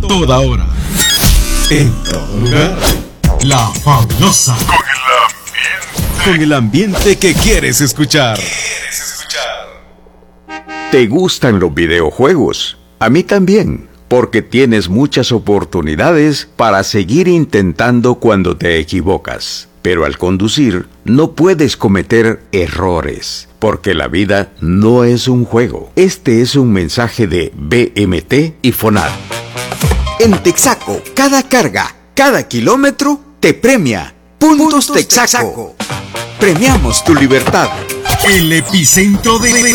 toda hora. En todo lugar. La Fabulosa. Con el ambiente que quieres escuchar. ¿Te gustan los videojuegos? A mí también, porque tienes muchas oportunidades para seguir intentando cuando te equivocas. Pero al conducir, no puedes cometer errores, porque la vida no es un juego. Este es un mensaje de BMT y FONAD. En Texaco, cada carga, cada kilómetro, te premia. Puntos Texaco. Premiamos tu libertad. El epicentro de